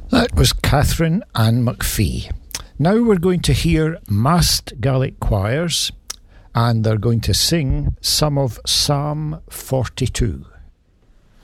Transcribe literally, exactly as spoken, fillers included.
That was Catherine Ann McPhee. Now we're going to hear massed Gaelic choirs, and they're going to sing some of Psalm forty-two.